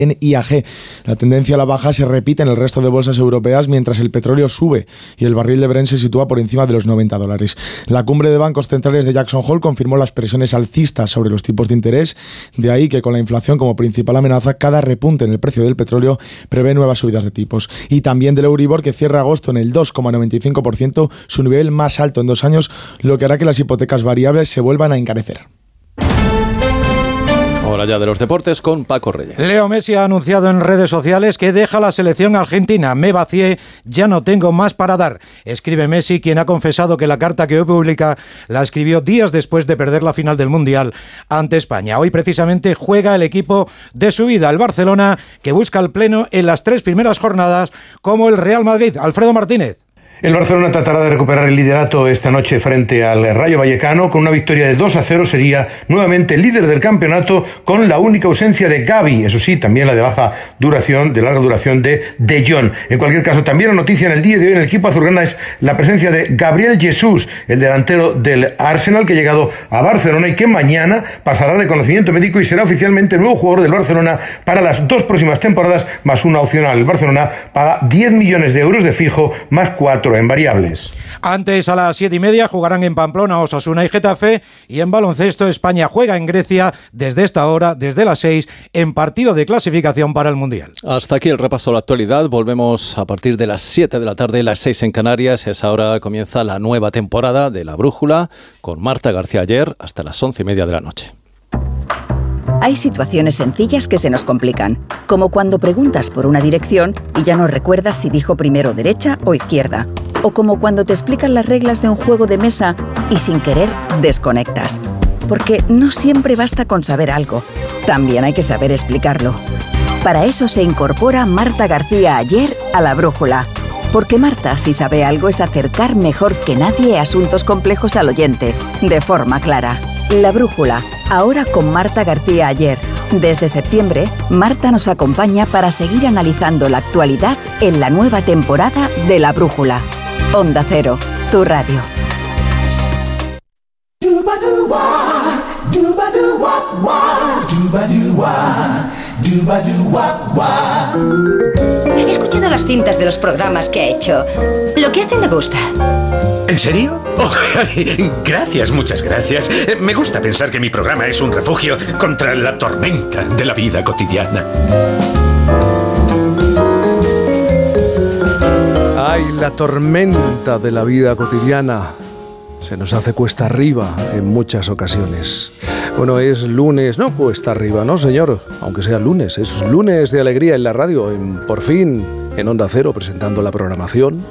en IAG. La tendencia a la baja se repite en el resto de bolsas europeas mientras el petróleo sube y el barril de Brent se sitúa por encima de los $90. La cumbre de bancos centrales de Jackson Hole confirmó las presiones alcistas sobre los tipos de interés, de ahí que con la inflación como principal amenaza, cada repunte en el precio del petróleo prevé nuevas subidas de tipos. Y también del Euribor, que cierra agosto en el 2,95%, su nivel más alto en 2 años, lo que hará que las hipotecas variables se vuelvan a encarecer. Hora ya de los deportes con Paco Reyes. Leo Messi ha anunciado en redes sociales que deja la selección argentina. Me vacié, ya no tengo más para dar. Escribe Messi, quien ha confesado que la carta que hoy publica la escribió días después de perder la final del Mundial ante España. Hoy precisamente juega el equipo de su vida, el Barcelona, que busca el pleno en las 3 primeras jornadas como el Real Madrid. Alfredo Martínez. El Barcelona tratará de recuperar el liderato esta noche frente al Rayo Vallecano. Con una victoria de 2-0 sería nuevamente líder del campeonato, con la única ausencia de Gavi, eso sí, también la de larga duración de De Jong. En cualquier caso, también la noticia en el día de hoy en el equipo azulgrana es la presencia de Gabriel Jesús, el delantero del Arsenal, que ha llegado a Barcelona y que mañana pasará reconocimiento médico y será oficialmente nuevo jugador del Barcelona para las 2 próximas temporadas, más una opcional. El Barcelona paga 10 millones de euros de fijo, más 4 en variables. Antes, a las 7:30, jugarán en Pamplona Osasuna y Getafe, y en baloncesto España juega en Grecia desde esta hora, desde las 6, en partido de clasificación para el Mundial. Hasta aquí el repaso a la actualidad. Volvemos a partir de las 7 de la tarde, las 6 en Canarias. A esa hora comienza la nueva temporada de La Brújula con Marta García Ayer hasta las 11:30 de la noche. Hay situaciones sencillas que se nos complican, como cuando preguntas por una dirección y ya no recuerdas si dijo primero derecha o izquierda, o como cuando te explican las reglas de un juego de mesa y sin querer desconectas. Porque no siempre basta con saber algo, también hay que saber explicarlo. Para eso se incorpora Marta García Ayer a La Brújula, porque Marta, si sabe algo, es acercar mejor que nadie asuntos complejos al oyente, de forma clara. La Brújula, ahora con Marta García Ayer. Desde septiembre, Marta nos acompaña para seguir analizando la actualidad en la nueva temporada de La Brújula. Onda Cero, tu radio. He escuchado las cintas de los programas que ha hecho. Lo que hace me gusta. ¿En serio? Oh, gracias, muchas gracias. Me gusta pensar que mi programa es un refugio contra la tormenta de la vida cotidiana. Ay, la tormenta de la vida cotidiana se nos hace cuesta arriba en muchas ocasiones. Bueno, es lunes, no cuesta arriba, no señor, aunque sea lunes, es lunes de alegría en la radio, por fin en Onda Cero presentando la programación,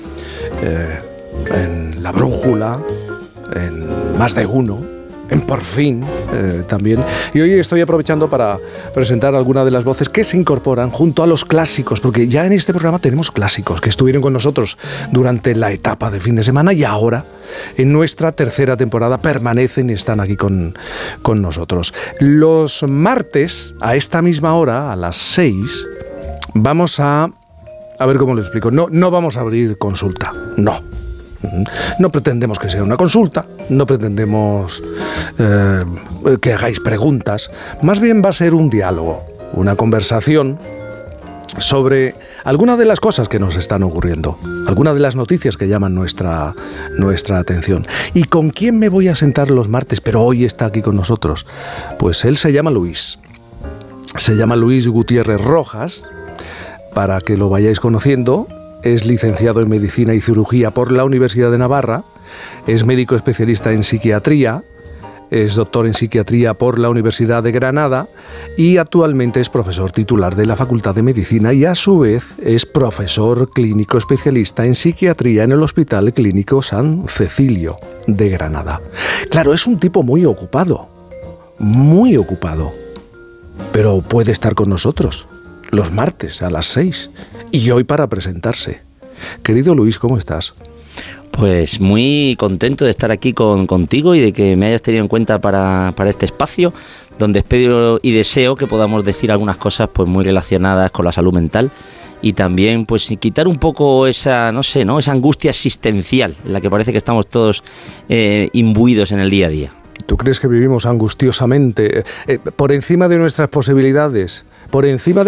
en La Brújula, en Más de Uno, en Por Fin también. Y hoy estoy aprovechando para presentar algunas de las voces que se incorporan junto a los clásicos, porque ya en este programa tenemos clásicos que estuvieron con nosotros durante la etapa de fin de semana y ahora en nuestra tercera temporada permanecen y están aquí con nosotros. Los martes, a esta misma hora, a las 6, vamos a ver cómo lo explico. No vamos a abrir consulta, no pretendemos que sea una consulta, no pretendemos que hagáis preguntas, más bien va a ser un diálogo, una conversación sobre algunas de las cosas que nos están ocurriendo, algunas de las noticias que llaman nuestra atención. ¿Y con quién me voy a sentar los martes? Pero hoy está aquí con nosotros. Pues él se llama Luis Gutiérrez Rojas, para que lo vayáis conociendo. Es licenciado en Medicina y Cirugía por la Universidad de Navarra, es médico especialista en psiquiatría, es doctor en psiquiatría por la Universidad de Granada y actualmente es profesor titular de la Facultad de Medicina y a su vez es profesor clínico especialista en psiquiatría en el Hospital Clínico San Cecilio de Granada. Claro, es un tipo muy ocupado, pero puede estar con nosotros los martes a las 6 y hoy para presentarse. Querido Luis, ¿cómo estás? Pues muy contento de estar aquí contigo y de que me hayas tenido en cuenta para este espacio, donde espero y deseo que podamos decir algunas cosas pues muy relacionadas con la salud mental y también pues quitar un poco esa angustia existencial en la que parece que estamos todos imbuidos en el día a día. ¿Tú crees que vivimos angustiosamente por encima de nuestras posibilidades? por encima